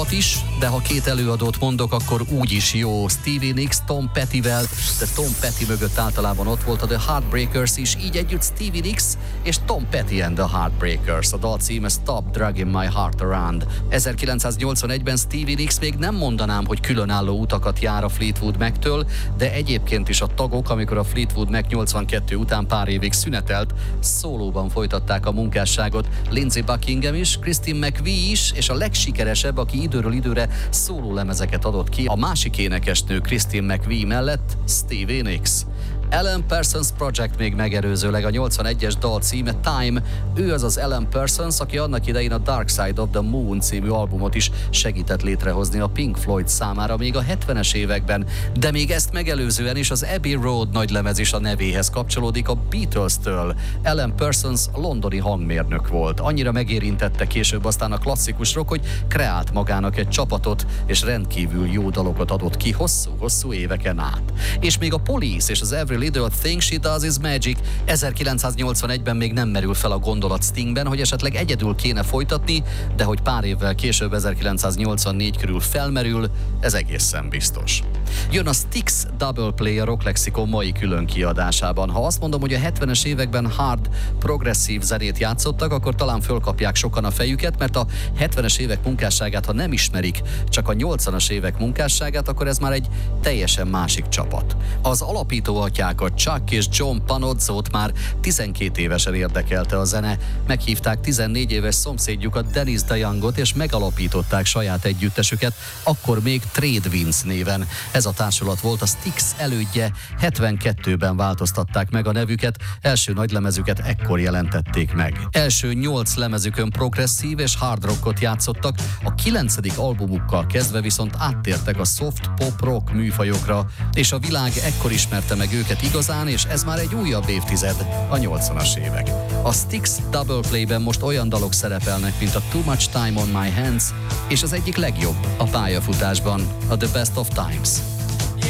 is, de ha két előadót mondok, akkor úgy is jó. Stevie Nicks Tom Pettyvel, de Tom Petty mögött általában ott volt a The Heartbreakers is, így együtt Stevie Nicks és Tom Petty and the Heartbreakers. A dal címe Stop Dragging My Heart Around. 1981-ben Stevie Nicks még nem mondanám, hogy különálló utakat jár a Fleetwood Mac-től, de egyébként is a tagok, amikor a Fleetwood Mac 82 után pár évig szünetelt, szólóban folytatták a munkásságot. Lindsey Buckingham is, Christine McVie is, és a legsikeresebb, aki időről időre szólólemezeket adott ki, a másik énekesnő Christine McVie mellett Stevie Nicks. Alan Parsons Project még megerőzőleg, a 81-es dal címe Time. Ő az Alan Parsons, aki annak idején a Dark Side of the Moon című albumot is segített létrehozni a Pink Floyd számára még a 70-es években, de még ezt megelőzően is az Abbey Road nagylemez is a nevéhez kapcsolódik a Beatles-től. Alan Parsons londoni hangmérnök volt. Annyira megérintette később aztán a klasszikus rock, hogy kreált magának egy csapatot, és rendkívül jó dalokat adott ki hosszú-hosszú éveken át. És még a Police és az Every Little Thing She Does Is Magic. 1981-ben még nem merül fel a gondolat Stingben, hogy esetleg egyedül kéne folytatni, de hogy pár évvel később, 1984 körül felmerül, ez egészen biztos. Jön a Styx Double Play a Rock Lexikon mai külön kiadásában. Ha azt mondom, hogy a 70-es években hard, progresszív zenét játszottak, akkor talán fölkapják sokan a fejüket, mert a 70-es évek munkásságát, ha nem ismerik, csak a 80-as évek munkásságát, akkor ez már egy teljesen másik csapat. Az alapító atyákat, Chuck és John Panozzót már 12 évesen érdekelte a zene, meghívták 14 éves szomszédjukat, Dennis DeYoungot, és megalapították saját együttesüket, akkor még Trade Winds néven. Ez a társulat volt a Styx elődje, 72-ben változtatták meg a nevüket, első nagylemezüket ekkor jelentették meg. Első 8 lemezükön progresszív és hard rockot játszottak, a 9. albumukkal kezdve viszont áttértek a soft pop rock műfajokra, és a világ ekkor ismerte meg őket igazán, és ez már egy újabb évtized, a 80-as évek. A Styx Double Play-ben most olyan dalok szerepelnek, mint a Too Much Time on My Hands, és az egyik legjobb a pályafutásban, a The Best of Times.